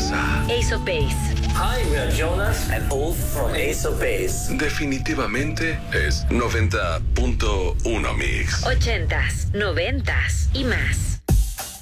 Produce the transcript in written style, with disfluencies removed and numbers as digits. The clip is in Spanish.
casa. Ace of Base. Hi, we are Jonas and Ulf from Ace of Base. Definitivamente es 90.1 Mix. 80s, 90s y más.